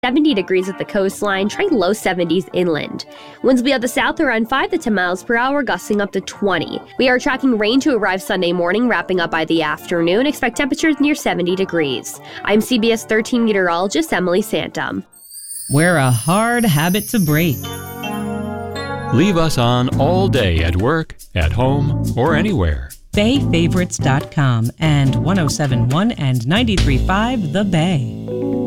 70 degrees at the coastline, try low 70s inland. Winds will be out the south around 5 to 10 miles per hour, gusting up to 20. We are tracking rain to arrive Sunday morning, wrapping up by the afternoon. Expect temperatures near 70 degrees. I'm CBS 13 meteorologist Emily Santum. We're a hard habit to break. Leave us on all day at work, at home, or anywhere. BayFavorites.com and 107.1 and 93.5 The Bay.